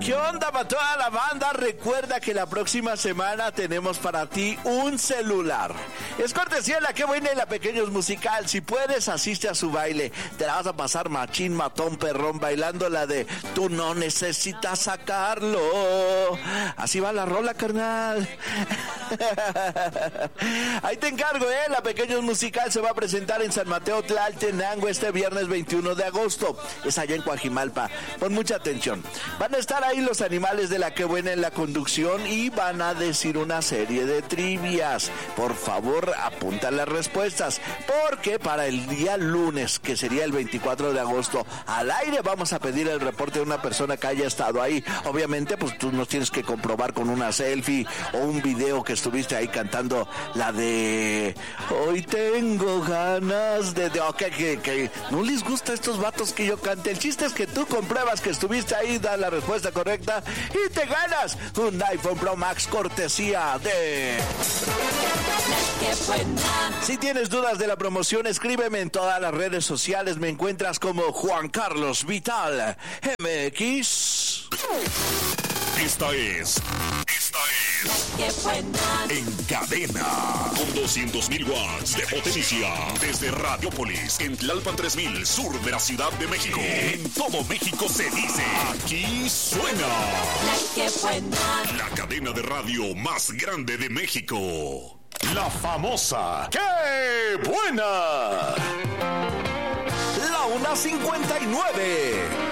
¿Qué onda para toda la banda? Recuerda que la próxima semana tenemos para ti un celular. Es cortesía de la que buena y la Pequeños Musical. Si puedes, asiste a su baile. Te la vas a pasar machín, matón, perrón, bailando la de tú no necesitas sacarlo. Así va la rola, carnal. Ahí te encargo, La Pequeños Musical se va a presentar en San Mateo Tlaltenango este viernes 21 de agosto. Es allá en Coajimalpa. Pon mucha atención. Van a estar ahí los animales de la que buena en la conducción y van a decir una serie de trivias. Por favor, apunta las respuestas, porque para el día lunes, que sería el 24 de agosto, al aire vamos a pedir el reporte de una persona que haya estado ahí. Obviamente, pues tú nos tienes que comprobar con una selfie o un video que estuviste ahí cantando la de hoy tengo ganas de que no les gusta a estos vatos que yo cante. El chiste es que tú compruebas que estuviste ahí, das la respuesta correcta y te ganas un iPhone Pro Max cortesía de... Si tienes dudas de la promoción, escríbeme en todas las redes sociales. Me encuentras como Juan Carlos Vital MX. Esta es En Cadena, con 200,000 watts de potencia, desde Radiopolis, en Tlalpan 3000, sur de la Ciudad de México. En todo México se dice, aquí suena la cadena de radio más grande de México. La famosa ¡Qué buena! La 1:59.